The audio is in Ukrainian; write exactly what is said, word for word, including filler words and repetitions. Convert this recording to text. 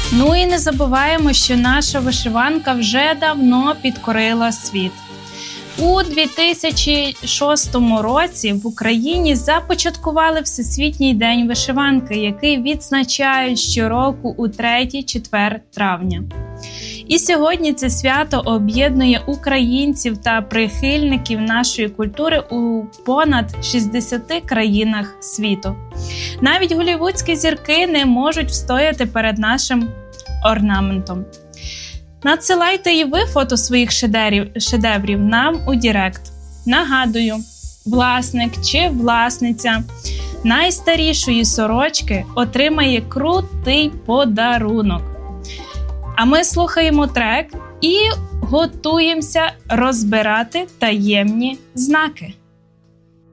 Ну і не забуваємо, що наша вишиванка вже давно підкорила світ. У дві тисячі шостому році в Україні започаткували Всесвітній день вишиванки, який відзначають щороку у третій четвер травня. І сьогодні це свято об'єднує українців та прихильників нашої культури у понад шістдесяти країнах світу. Навіть голлівудські зірки не можуть встояти перед нашим орнаментом. Надсилайте і ви фото своїх шедеврів, шедеврів нам у Дірект. Нагадую, власник чи власниця найстарішої сорочки отримає крутий подарунок. А ми слухаємо трек і готуємося розбирати таємні знаки.